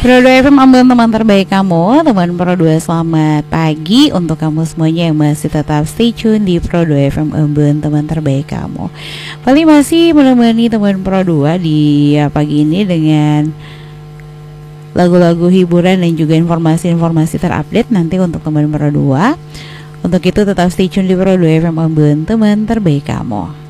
Pro 2 FM ambil teman terbaik kamu, teman Pro 2, selamat pagi untuk kamu semuanya yang masih tetap stay tune di Pro 2 FM ambil teman terbaik kamu. Paling masih menemani teman Pro 2 di pagi ini dengan lagu-lagu hiburan dan juga informasi-informasi terupdate nanti untuk teman Pro 2. Untuk itu tetap stay tune di Pro 2 FM ambil teman terbaik kamu.